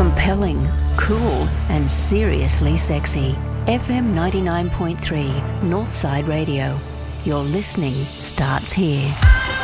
Compelling, cool, and seriously sexy. FM 99.3, Northside Radio. Your listening starts here.